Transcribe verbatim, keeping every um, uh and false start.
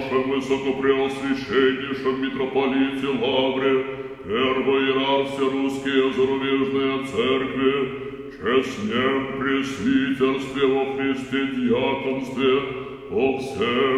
вашем высокопреосвященнейшем митрополите Лавре, первый раз все русские зарубежные церкви, честнем пресвитерстве во Христе дьяконстве, о всем